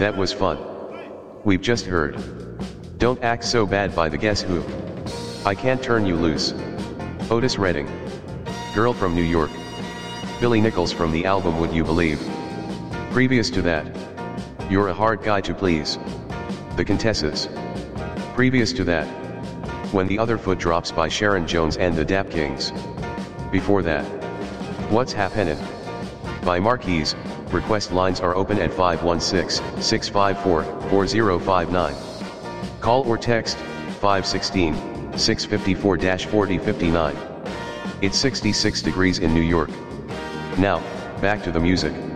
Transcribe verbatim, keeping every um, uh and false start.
That was fun. We've just heard Don't Act So Bad by the Guess Who. I Can't Turn You Loose. Otis Redding. Girl from New York. Billy Nichols from the album Would You Believe. Previous to that, You're a Hard Guy to Please. The Contessas. Previous to that, When the Other Foot Drops by Sharon Jones and the Dap Kings. Before that, What's Happenin'? By Marquise. Request lines are open at five one six, six five four, four zero five nine. Call or text five one six, six five four, four zero five nine. It's sixty-six degrees in New York. Now, back to the music.